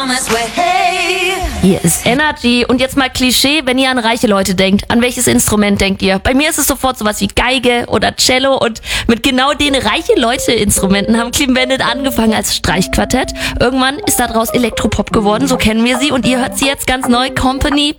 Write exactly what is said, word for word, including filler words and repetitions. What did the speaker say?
Hier ist Energy und jetzt mal Klischee, wenn ihr an reiche Leute denkt. An welches Instrument denkt ihr? Bei mir ist es sofort sowas wie Geige oder Cello und mit genau den reiche Leute Instrumenten haben Clean Bandit angefangen als Streichquartett. Irgendwann ist daraus Elektropop geworden, so kennen wir sie und ihr hört sie jetzt ganz neu, Company